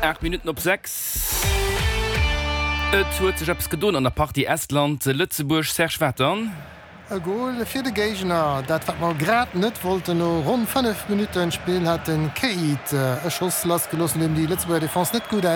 8 Minuten op 6. Et huet sech abs gedun an der Party Estland Lützeburg Serschwettern. E Goal fir de Gegner, dat wat mal grad net wollte no rund 5 Minuten spielen hat den Keit e Schoss lass gelossen, dem die Lützeburger Defense net gut